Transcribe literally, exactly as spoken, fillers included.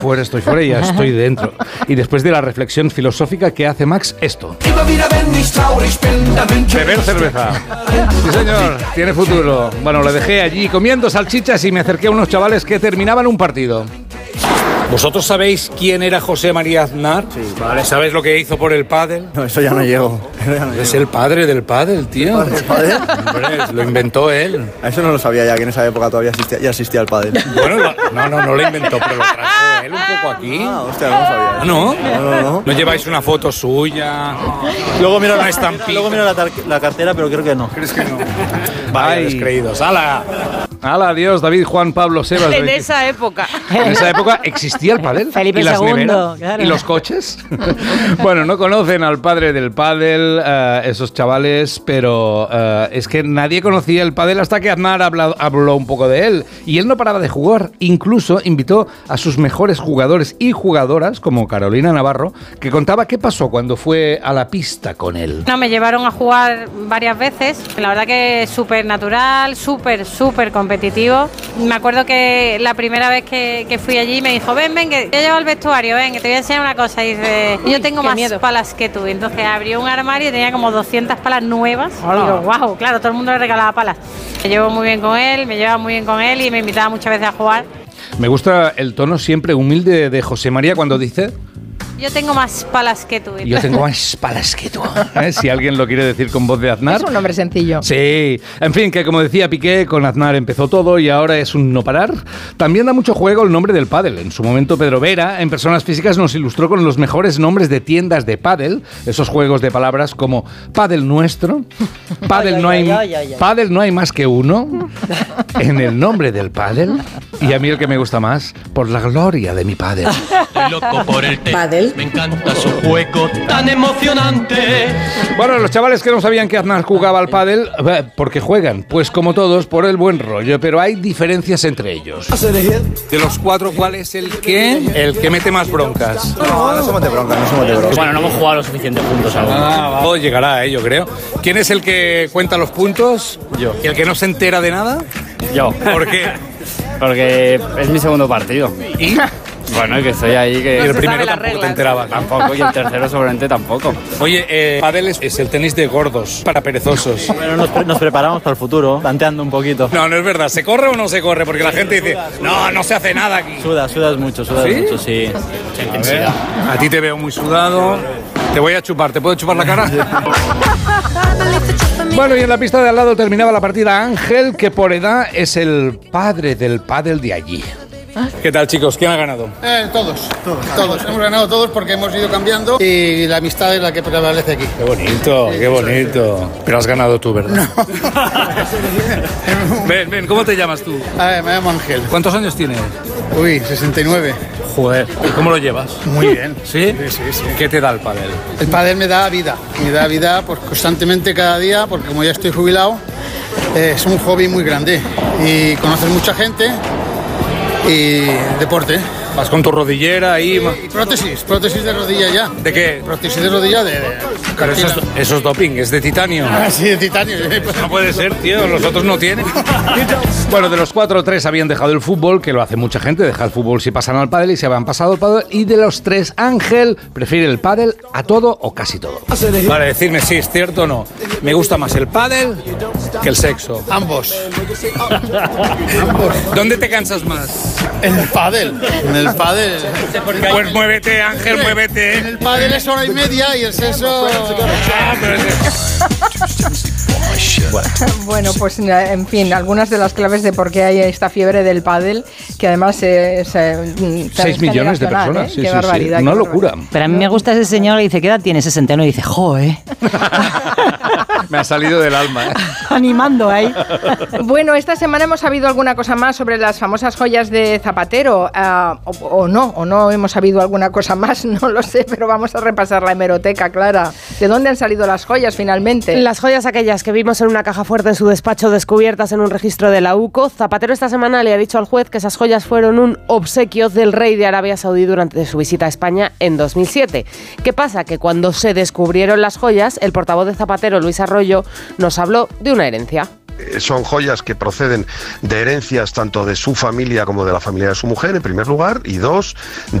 Fuera estoy fuera y ya estoy dentro. Y después de la reflexión filosófica que hace Max, esto. Beber cerveza. Sí, señor, tiene futuro. Bueno, le dejé allí comiendo salchichas y me acerqué a unos chavales que terminaban un partido. ¿Vosotros sabéis quién era José María Aznar? Sí, vale. ¿Sabéis lo que hizo por el pádel? No, eso ya no llego. Ya no es llego. el padre del pádel, tío. ¿El padre del pádel? Hombre, lo inventó él. Eso no lo sabía ya, que en esa época todavía existía, ya existía el pádel. Bueno, lo, no, no, no lo inventó, pero lo trajo él un poco aquí. Ah, hostia, no lo sabía. ¿Ah, no? No, no, no. ¿No lleváis una foto suya? Luego miro, Una la, estampita. luego miro la, tar- la cartera, pero creo que no. ¿Crees que no? Vaya descreídos. ¡Hala! ¡Hala, adiós, David, Juan, Pablo, Sebas! En esa época. En esa época existía el pádel. Felipe y las segundo, neveras, claro. y los coches. Bueno, no conocen al padre del pádel, uh, esos chavales, pero uh, es que nadie conocía el pádel hasta que Aznar habló, habló un poco de él. Y él no paraba de jugar. Incluso invitó a sus mejores jugadores y jugadoras, como Carolina Navarro, que contaba qué pasó cuando fue a la pista con él. No, me llevaron a jugar varias veces. La verdad que súper natural, súper, súper competitivo. Me acuerdo que la primera vez que, que fui allí me dijo, ven, ven, que yo llevo al vestuario, ven, que te voy a enseñar una cosa. Y dice, Uy, yo tengo qué más miedo. palas que tú. Entonces abrió un armario y tenía como doscientas palas nuevas. Hola. Y digo, wow, claro, todo el mundo le regalaba palas. Me llevo muy bien con él, me llevaba muy bien con él y me invitaba muchas veces a jugar. Me gusta el tono siempre humilde de José María cuando dice... Yo tengo más palas que tú. Yo tengo más palas que tú. ¿Eh? Si alguien lo quiere decir con voz de Aznar. Es un nombre sencillo. Sí, en fin, que como decía Piqué, con Aznar empezó todo y ahora es un no parar. También da mucho juego el nombre del pádel. En su momento Pedro Vera, en Personas Físicas, nos ilustró con los mejores nombres de tiendas de pádel, esos juegos de palabras como Pádel Nuestro, Pádel no hay, Ay, ay, ay, ay. Pádel no hay más que uno, en el nombre del pádel, y a mí el que me gusta más, por la gloria de mi pádel. Estoy loco por el té. Pádel. Me encanta su juego tan emocionante. Bueno, los chavales que no sabían que Aznar jugaba al pádel, eh, ¿por qué juegan? Pues como todos, por el buen rollo, pero hay diferencias entre ellos. De los cuatro, ¿cuál es el que? El que mete más broncas. No, no somos de bronca, no somos de bronca. Bueno, no hemos jugado lo suficiente juntos aún. Ah, va. Todo llegará, eh, yo creo. ¿Quién es el que cuenta los puntos? Yo. ¿Y el que no se entera de nada? Yo. ¿Por qué? Porque es mi segundo partido. ¿Y? Bueno, y que estoy ahí Y que... el se primero sabe las tampoco te reglas. enterabas. Tampoco, y el tercero seguramente tampoco. Oye, eh, pádel es, es el tenis de gordos, para perezosos. Bueno, nos, pre- nos preparamos para el futuro, tanteando un poquito. No, no es verdad. ¿Se corre o no se corre? Porque la gente dice, no, no se hace nada aquí. Sudas, sudas mucho, sudas ¿Sí? mucho, sí. Mucha intensidad. A ti te veo muy sudado. Te voy a chupar. ¿Te puedo chupar la cara? Bueno, y en la pista de al lado terminaba la partida Ángel, que por edad es el padre del pádel de allí. ¿Qué tal, chicos? ¿Quién ha ganado? Eh, todos, todos, todos. Hemos ganado todos porque hemos ido cambiando y la amistad es la que prevalece aquí. Qué bonito, qué bonito. Pero has ganado tú, ¿verdad? Ven, ven, ¿cómo te llamas tú? A ver, me llamo Ángel. ¿Cuántos años tienes? Uy, sesenta y nueve. Joder, ¿y cómo lo llevas? Muy bien. ¿Sí? Sí, sí, sí. ¿Qué te da el pádel? El pádel me da vida, me da vida pues, constantemente cada día porque como ya estoy jubilado, eh, es un hobby muy grande y conoces mucha gente y deporte. Vas con tu rodillera ahí... ma- Y prótesis, prótesis de rodilla ya. ¿De qué? Prótesis de rodilla de... de Pero eso es, eso es doping, es de titanio. Ah, sí, de titanio. No puede ser, tío, los otros no tienen. Bueno, de los cuatro, tres habían dejado el fútbol, que lo hace mucha gente, deja el fútbol si pasan al pádel y se habían pasado al pádel. Y de los tres, Ángel prefiere el pádel a todo o casi todo. Vale, decirme si es cierto o no. Me gusta más el pádel que el sexo. Ambos. ¿Dónde te cansas más? En el pádel. En el pádel. Pues muévete, Ángel, En muévete. el pádel es hora y media y el sexo... Ah, pero es- Bueno, pues en fin, algunas de las claves de por qué hay esta fiebre del pádel, que además es... Eh, Seis millones de personas, ¿eh? sí, Qué sí, barbaridad. sí. Una qué locura. Pero a mí me gusta ese señor que dice, ¿qué edad tiene? sesenta y uno y dice, ¡joe! Me ha salido del alma, ¿eh? Animando ahí. Bueno, esta semana hemos sabido alguna cosa más sobre las famosas joyas de Zapatero, uh, o, o no, o no hemos sabido alguna cosa más, no lo sé, pero vamos a repasar la hemeroteca, Clara. ¿De dónde han salido las joyas finalmente? Las joyas aquellas que vimos en una caja fuerte en su despacho descubiertas en un registro de la UCO, Zapatero esta semana le ha dicho al juez que esas joyas fueron un obsequio del rey de Arabia Saudí durante su visita a España en dos mil siete. ¿Qué pasa? Que cuando se descubrieron las joyas, el portavoz de Zapatero, Luis Arroyo, nos habló de una herencia. son joyas que proceden de herencias tanto de su familia como de la familia de su mujer, en primer lugar, y dos,